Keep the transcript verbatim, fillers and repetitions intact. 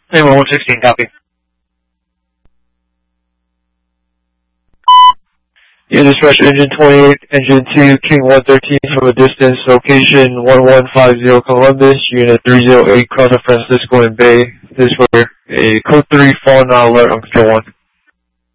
Anyone one sixteen, copy. Yeah, dispatch engine twenty-eight, engine two, King one thirteen from a distance, location one one five zero Columbus, unit three zero eight, cross San Francisco and Bay. This is for a code three, fall now alert on control one.